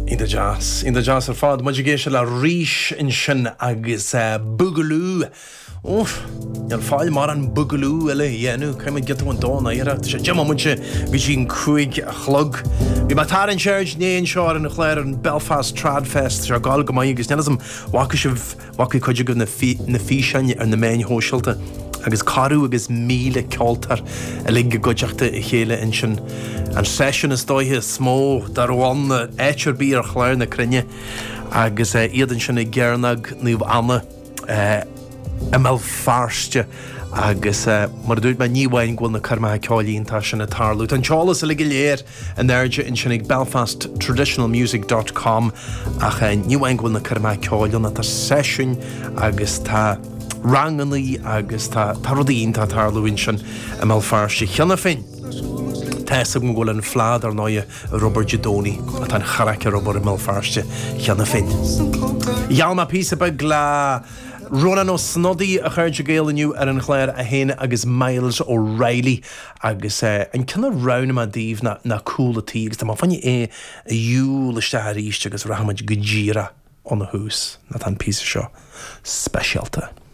In the jazz ar fad muid géise le ríis in sin agus bugalú. Ar fáil mar an bugalú eile dhéanú chuimid getú an dóna éire sé Jim muinte bhí sin chuig a chlog. Bhí má tar an séir néon seoir in chléir an Belfast Tradfest ar gáil go maiid agus nelasam wacu chuide go na físein ar na main hóisiilta agus carú agus míle ceoltar a ligge goideachta I chéile in sin. An session is dóithe smó dar bháin éitir bí ar chléir na crinne agus iad sin I ggéarnag níomh anna mel farste agus mar dúid me níomhhain gúil na carmathe ceáilínta sin na tarlú. An teolalas a ligge léir an airde in sin ag belfasttraditionalmusic.com ach níomhhain gúil na carmathe ceáilín na tar session agus tá ranganí agus tá rudíon tá tarlúin sin mel farste cheanna féin. Tesa go ghfuil an flád ar náide Robert Gidoni a tá charaice Robert mel farste cheanna féin. Ialma písa bag le Ronan O'Snoddy a chuirde géalaniu ar an chléir a héine agus Miles O'Reilly agus an cinna rana a díomh na coolla tí agus tá má fanne a dúil iste a ríiste agus rahamid go ddíra an na hús na tá písa seo speisialta.